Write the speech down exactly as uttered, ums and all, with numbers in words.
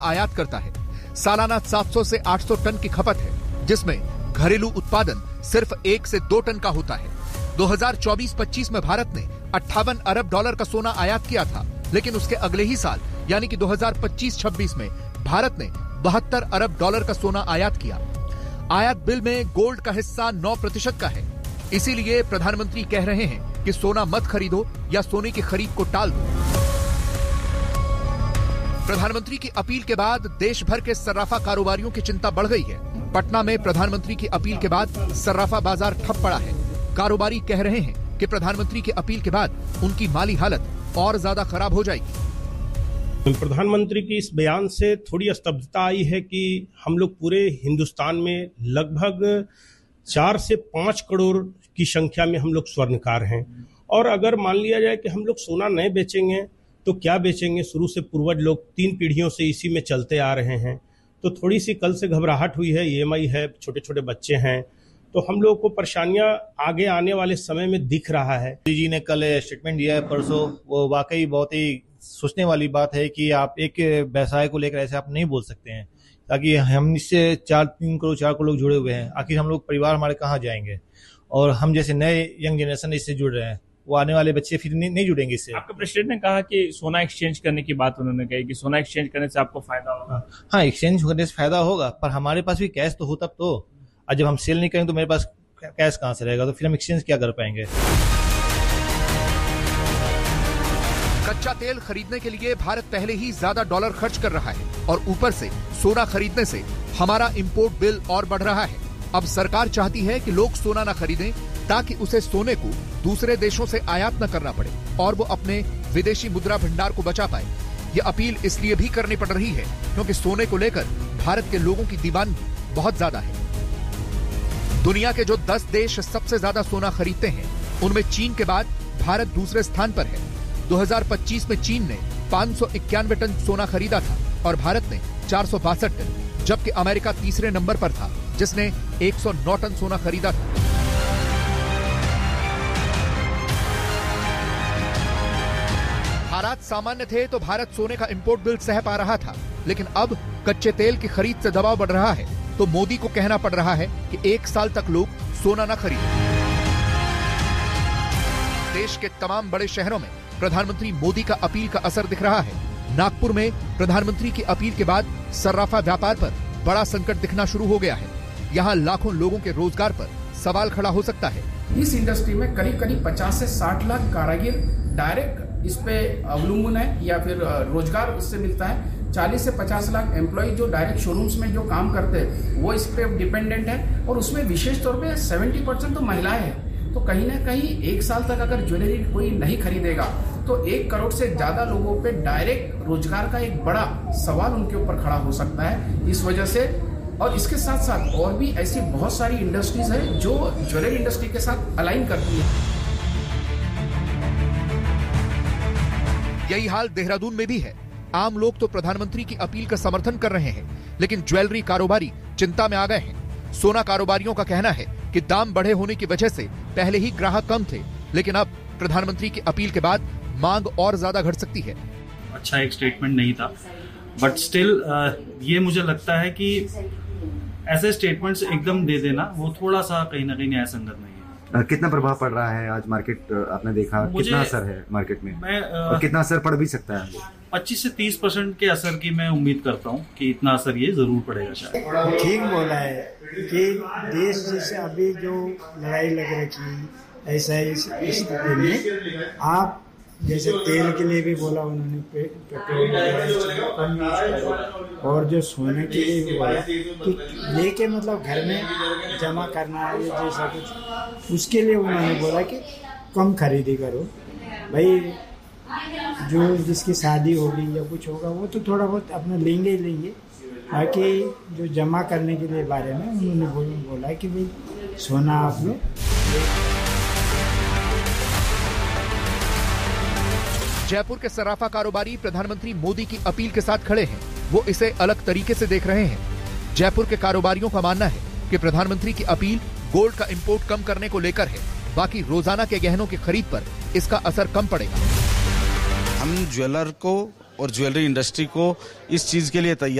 आयात करता है। सालाना सात सौ से आठ सौ टन की खपत है, जिसमें घरेलू उत्पादन सिर्फ एक से दो टन का होता है। दो हज़ार चौबीस पच्चीस में भारत ने अट्ठावन अरब डॉलर का सोना आयात किया था, लेकिन उसके अगले ही साल यानी कि दो हज़ार पच्चीस छब्बीस में भारत ने बहत्तर अरब डॉलर का सोना आयात किया। आयात बिल में गोल्ड का हिस्सा नौ प्रतिशत का है। इसीलिए प्रधानमंत्री कह रहे हैं कि सोना मत खरीदो या सोने की खरीद को टाल दो। प्रधानमंत्री की अपील के बाद देश भर के सर्राफा कारोबारियों की चिंता बढ़ गई है। पटना में प्रधानमंत्री की अपील के बाद सर्राफा बाजार ठप पड़ा है। कारोबारी कह रहे हैं कि प्रधानमंत्री की अपील के बाद उनकी माली हालत और ज्यादा खराब हो जाएगी। प्रधानमंत्री की इस बयान से थोड़ी स्तब्धता आई है कि हम लोग पूरे हिंदुस्तान में लगभग चार से पांच करोड़ की संख्या में हम लोग स्वर्णकार हैं, और अगर मान लिया जाए कि हम लोग सोना नहीं बेचेंगे तो क्या बेचेंगे। शुरू से पूर्वज लोग तीन पीढ़ियों से इसी में चलते आ रहे हैं, तो थोड़ी सी कल से घबराहट हुई है। ईएमआई है, छोटे छोटे बच्चे हैं, तो हम लोगों को परेशानियां आगे आने वाले समय में दिख रहा है। मोदी जी ने कल स्टेटमेंट दिया है परसों, वो वाकई बहुत ही सोचने वाली बात है कि आप एक व्यवसाय को लेकर ऐसे आप नहीं बोल सकते हैं, ताकि हम इससे चार तीन करोड़ चार करोड़ लोग जुड़े हुए हैं। आखिर हम लोग परिवार हमारे कहाँ जाएंगे, और हम जैसे नए यंग जनरेशन इससे जुड़ रहे हैं, वो आने वाले बच्चे फिर नहीं, नहीं जुड़ेंगे इससे। आपके प्रेसिडेंट ने कहा कि सोना एक्सचेंज करने की बात उन्होंने कही कि सोना एक्सचेंज करने से आपको फायदा होगा। हाँ, एक्सचेंज करने से फायदा होगा, पर हमारे पास भी कैश तो हो तब तो। और जब हम सेल नहीं करेंगे तो मेरे पास कैश कहाँ से रहेगा, तो फिर हम एक्सचेंज क्या कर पाएंगे। कच्चा तेल खरीदने के लिए भारत पहले ही ज्यादा डॉलर खर्च कर रहा है, और ऊपर से सोना खरीदने से हमारा इंपोर्ट बिल और बढ़ रहा है। अब सरकार चाहती है कि लोग सोना न खरीदें, ताकि उसे सोने को दूसरे देशों से आयात न करना पड़े और वो अपने विदेशी मुद्रा भंडार को बचा पाए। ये अपील इसलिए भी करनी पड़ रही है क्योंकि सोने को लेकर भारत के लोगों की दीवानगी बहुत ज्यादा है। दुनिया के जो दस देश सबसे ज्यादा सोना खरीदते हैं, उनमें चीन के बाद भारत दूसरे स्थान पर है। दो हज़ार पच्चीस में चीन ने पाँच सौ इक्यानवे टन सोना खरीदा था और भारत ने चार सौ बासठ टन, जबकि अमेरिका तीसरे नंबर पर था, जिसने एक सौ नौ टन सोना खरीदा था। हालात सामान्य थे तो भारत सोने का इंपोर्ट बिल सह पा रहा था, लेकिन अब कच्चे तेल की खरीद से दबाव बढ़ रहा है, तो मोदी को कहना पड़ रहा है कि एक साल तक लोग सोना न खरीदें। देश के तमाम बड़े शहरों में प्रधानमंत्री मोदी का अपील का असर दिख रहा है। नागपुर में प्रधानमंत्री की अपील के बाद सर्राफा व्यापार पर बड़ा संकट दिखना शुरू हो गया है। यहाँ लाखों लोगों के रोजगार पर सवाल खड़ा हो सकता है। इस इंडस्ट्री में करीब करीब पचास से साठ लाख कारीगर डायरेक्ट इस पे अवलंबन है या फिर रोजगार इससे मिलता है। चालीस से पचास लाख एम्प्लॉय जो डायरेक्ट शोरूम्स में जो काम करते हैं वो इस पे डिपेंडेंट है, और उसमें विशेष तौर पे सत्तर परसेंट तो महिलाएं हैं। तो कहीं ना कहीं एक साल तक अगर ज्वेलरी कोई नहीं खरीदेगा तो एक करोड़ से ज्यादा लोगों पे डायरेक्ट रोजगार का एक बड़ा सवाल उनके ऊपर खड़ा हो सकता है इस वजह से। और इसके साथ साथ और भी ऐसी बहुत सारी इंडस्ट्रीज है जो ज्वेलरी इंडस्ट्री के साथ अलाइन करती है। यही हाल देहरादून में भी है। आम लोग तो प्रधानमंत्री की अपील का समर्थन कर रहे हैं, लेकिन ज्वेलरी कारोबारी चिंता में आ गए हैं। सोना कारोबारियों का कहना है कि दाम बढ़े होने की वजह से पहले ही ग्राहक कम थे, लेकिन अब प्रधानमंत्री की अपील के बाद मांग और ज्यादा घट सकती है। अच्छा एक स्टेटमेंट नहीं था, बट स्टिल ये मुझे लगता है कि ऐसे स्टेटमेंट्स एकदम दे देना वो थोड़ा सा कहीं ना कहीं न्यायसंगत नहीं है। कितना प्रभाव पड़ रहा है आज मार्केट, आपने देखा कितना असर है मार्केट में, मैं और कितना असर पड़ भी सकता है? पच्चीस से तीस परसेंट के असर की मैं उम्मीद करता हूँ कि इतना असर ये जरूर पड़ेगा। शायद ठीक बोला है कि देश जैसे अभी जो लड़ाई लग रखी ऐसा इस स्थिति में आप जैसे तेल के लिए भी बोला उन्होंने, पे, पेट्रोल कम यूज करो, और जो सोने के लिए भी बोला कि लेके मतलब घर में जमा करना है जैसा कुछ, उसके लिए उन्होंने बोला कि कम खरीदी करो भाई। जो जिसकी शादी होगी या कुछ होगा वो तो थोड़ा बहुत अपना लेंगे ही लेंगे, बाकी जो जमा करने के लिए बारे में उन्होंने बोला कि भाई सोना आप लोग। जयपुर के सराफा कारोबारी प्रधानमंत्री मोदी की अपील के साथ खड़े हैं। वो इसे अलग तरीके से देख रहे हैं। जयपुर के कारोबारियों का मानना है कि प्रधानमंत्री की अपील गोल्ड का इंपोर्ट कम करने को लेकर है, बाकी रोजाना के गहनों की खरीद पर इसका असर कम पड़ेगा। हम ज्वेलर को और ज्वेलरी इंडस्ट्री को इस चीज़ के लिए तैयार